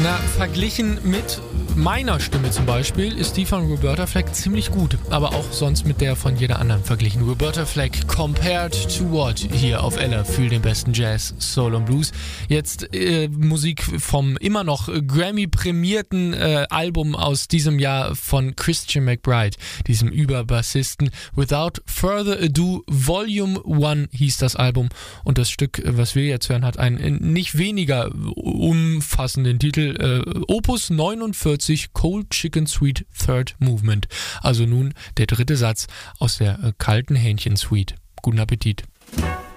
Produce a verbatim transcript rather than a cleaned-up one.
Na, verglichen mit meiner Stimme zum Beispiel ist die von Roberta Flack ziemlich gut, aber auch sonst mit der von jeder anderen verglichen. Roberta Flack, Compared to What, hier auf Ella, für den besten Jazz, Soul und Blues. Jetzt äh, Musik vom immer noch Grammy-prämierten äh, Album aus diesem Jahr von Christian McBride, diesem Überbassisten. Without Further Ado, Volume eins hieß das Album, und das Stück, was wir jetzt hören, hat einen nicht weniger umfassenden Titel, äh, Opus neunundvierzig, Cold Chicken Suite Third Movement. Also nun der dritte Satz aus der äh, kalten Hähnchen Suite. Guten Appetit.